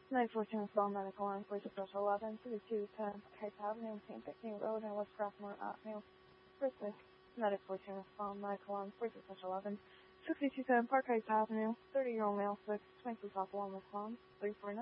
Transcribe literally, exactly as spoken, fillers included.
nine fourteen Fall Medical Line, Police Official eleven, thirty-two ten Kite Avenue, Saint Picking Road, and West Crossmore Avenue. Firstly, Medic fourteen Fall Medical Line, Police Official eleven, sixty-two ten Park Heights Avenue, thirty-year-old male, six, twenty-two South Walnut Lawn, three four nine.